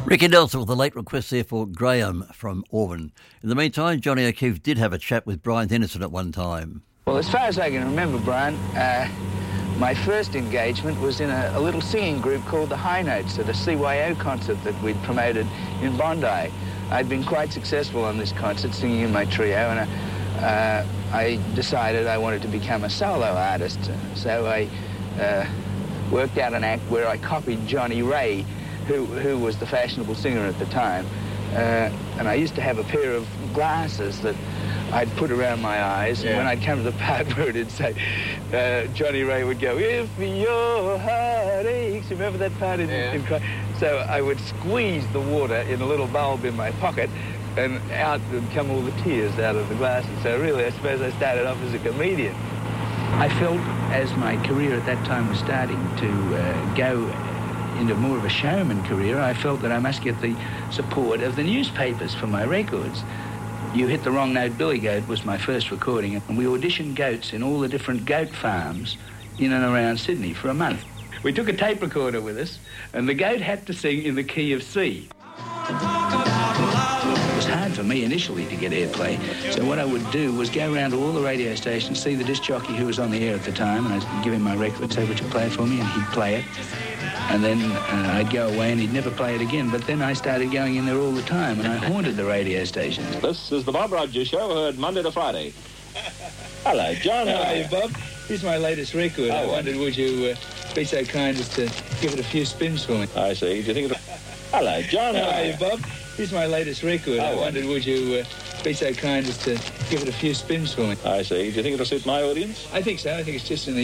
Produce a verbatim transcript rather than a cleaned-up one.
Ricky Nelson with a late request there for Graham from Auburn. In the meantime, Johnny O'Keefe did have a chat with Brian Henderson at one time. Well, as far as I can remember, Brian, uh, my first engagement was in a, a little singing group called the High Notes at a C Y O concert that we'd promoted in Bondi. I'd been quite successful on this concert, singing in my trio, and I, uh, I decided I wanted to become a solo artist. So I uh, worked out an act where I copied Johnny Ray, who, who was the fashionable singer at the time. Uh, and I used to have a pair of glasses that I'd put around my eyes, yeah. And when I'd come to the part where it'd say, uh, Johnny Ray would go, "If your heart aches," remember that part in, yeah. in So I would squeeze the water in a little bulb in my pocket, and out would come all the tears out of the glasses. So really, I suppose I started off as a comedian. I felt, as my career at that time was starting to uh, go into more of a showman career, I felt that I must get the support of the newspapers for my records. You Hit the Wrong Note, Billy Goat was my first recording, and we auditioned goats in all the different goat farms in and around Sydney for a month. We took a tape recorder with us, and the goat had to sing in the key of C. It was hard for me initially to get airplay, so what I would do was go around to all the radio stations, see the disc jockey who was on the air at the time, and I'd give him my record, say, "Would you play it for me?" And he'd play it. And then uh, I'd go away and he'd never play it again. But then I started going in there all the time, and I haunted the radio stations. This is the Bob Rogers Show, heard Monday to Friday. Hello, John. How are you, Bob? Here's my latest record. Oh, I wondered, would you uh, be so kind as to give it a few spins for me? I see. Do you think it... Hello, John. How are you, Bob? Here's my latest record. Oh, I wondered, would you uh, be so kind as to give it a few spins for me? I see. Do you think it'll suit my audience? I think so. I think it's just in the